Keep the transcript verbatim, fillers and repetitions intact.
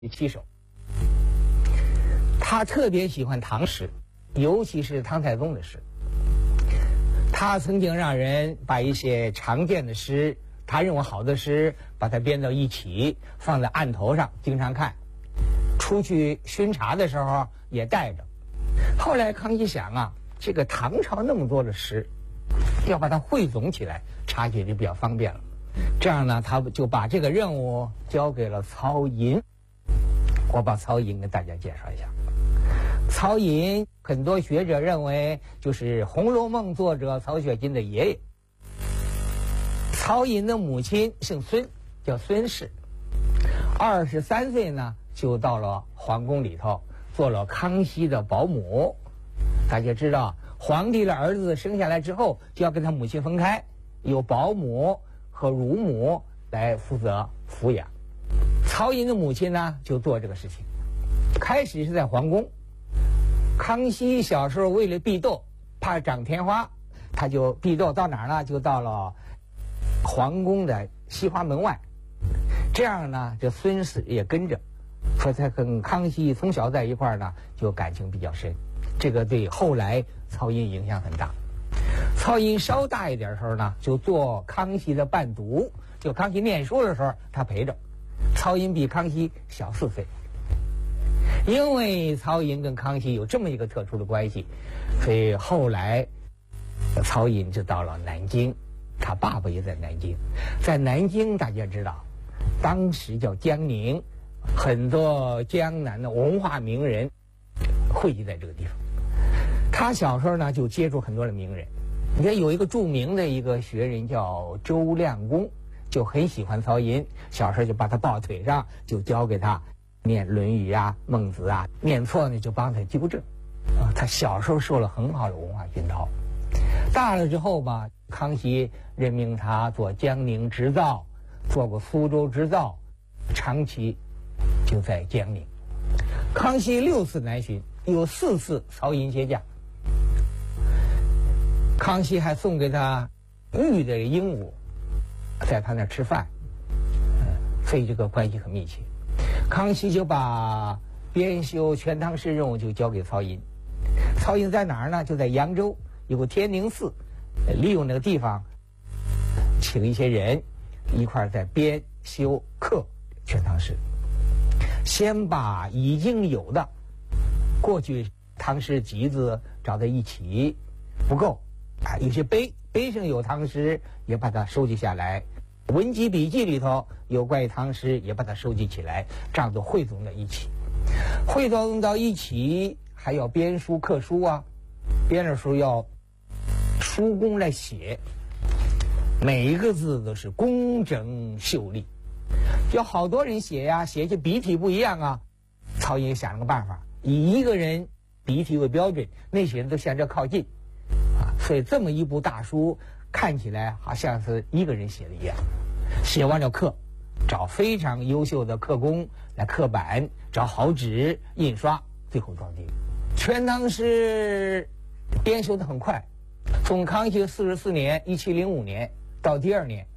七首。他特别喜欢唐诗，尤其是唐太宗的诗。他曾经让人把一些常见的诗，他认为好的诗，把它编到一起，放在案头上，经常看。出去巡查的时候也带着。后来康熙想啊，这个唐朝那么多的诗，要把它汇总起来，查阅就比较方便了。这样呢，他就把这个任务交给了曹寅。我把曹寅给大家介绍一下。曹寅，很多学者认为就是《红楼梦》作者曹雪芹的爷爷。曹寅的母亲姓孙，叫孙氏。二十三岁呢，就到了皇宫里头，做了康熙的保姆。大家知道，皇帝的儿子生下来之后，就要跟他母亲分开，由保姆和乳母来负责抚养。曹寅的母亲呢，就做这个事情。开始是在皇宫，康熙小时候为了避痘，怕长天花，他就避痘到哪儿呢？就到了皇宫的西华门外。这样呢，这孙氏也跟着，说他跟康熙从小在一块儿呢，就感情比较深。这个对后来曹寅影响很大。曹寅稍大一点的时候呢，就做康熙的伴读，就康熙念书的时候，他陪着。曹寅比康熙小四岁。因为曹寅跟康熙有这么一个特殊的关系，所以后来曹寅就到了南京，他爸爸也在南京。在南京大家知道，当时叫江宁，很多江南的文化名人汇集在这个地方。他小时候呢就接触很多的名人，你看有一个著名的一个学人叫周亮公，就很喜欢曹寅，小时候就把他抱腿上，就教给他念《论语》啊、《孟子》啊，念错呢就帮他纠正。啊，他小时候受了很好的文化熏陶。大了之后吧，康熙任命他做江宁织造，做过苏州织造，长期就在江宁。康熙六次南巡，有四次曹寅接驾。康熙还送给他玉的鹦鹉，在他那儿吃饭，嗯，所以这个关系很密切。康熙就把编修《全唐诗》任务就交给曹寅。曹寅在哪儿呢？就在扬州有个天宁寺，利用那个地方，请一些人一块儿在编修刻《全唐诗》。先把已经有的过去唐诗集子找在一起，不够啊，有些碑碑上有唐诗，也把它收集下来。文集笔记里头有关于唐诗，也把它收集起来，这样都汇总到一起。汇总到一起，还要编书刻书啊，编的时候要书工来写，每一个字都是工整秀丽。有好多人写呀，写些笔体不一样啊。曹寅想了个办法，以一个人笔体为标准，那些人都向这靠近啊，所以这么一部大书看起来好像是一个人写的一样。写完了刻，找非常优秀的刻工来刻版，找好纸印刷，最后装订。全唐诗编修的很快，从康熙四十四年（一七零五年）到第二年